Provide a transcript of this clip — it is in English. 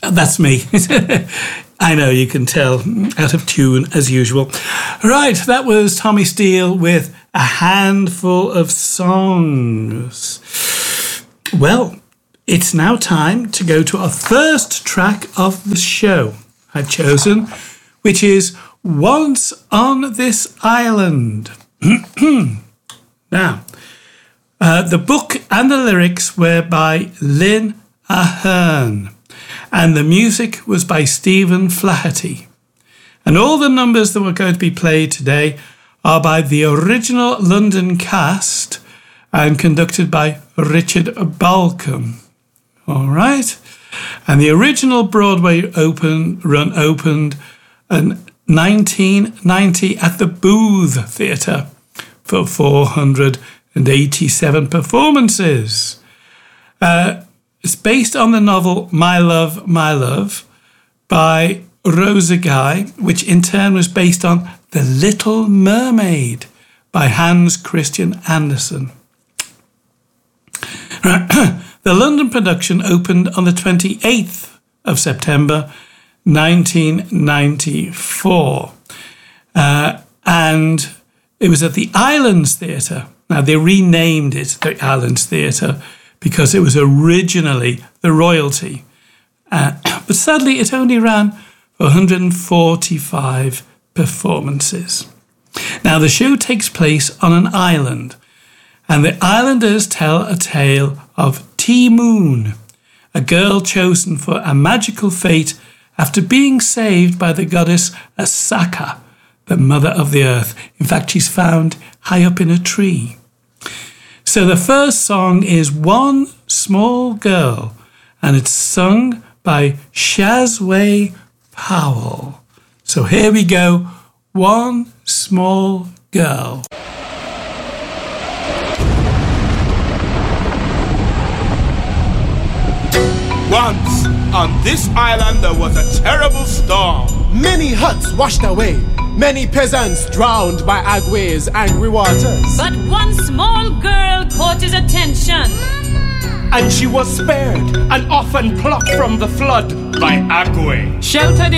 That's me. I know, you can tell, out of tune as usual. Right, that was Tommy Steele with A Handful of Songs. Well, it's now time to go to our first track of the show I've chosen, which is Once on This Island. Now, the book and the lyrics were by Lynn Ahern, and the music was by Stephen Flaherty. And all the numbers that were going to be played today are by the original London cast and conducted by Richard Balcom. All right? And the original Broadway run opened in 1990 at the Booth Theatre for 487 performances. It's based on the novel My Love, My Love by Rosa Guy, which in turn was based on The Little Mermaid by Hans Christian Andersen. The London production opened on the 28th of September 1994. And it was at the Islands Theatre. Now, they renamed it the Islands Theatre because it was originally the Royalty. But sadly, it only ran for 145 performances. Now, the show takes place on an island, and the islanders tell a tale of Ti Moon, a girl chosen for a magical fate after being saved by the goddess Asaka, the mother of the earth. In fact, she's found high up in a tree. So the first song is One Small Girl, and it's sung by Shazway Powell. So here we go, One Small Girl. Once, on this island there was a terrible storm. Many huts washed away, many peasants drowned by Agwe's angry waters. But one small girl caught his attention, And she was spared, an orphan plucked from the flood by Agwe. sheltered